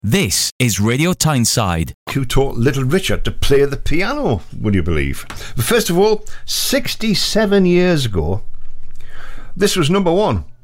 This is Radio Tyneside. Who taught Little Richard to play the piano, would you believe? But first of all, 67 years ago, this was number one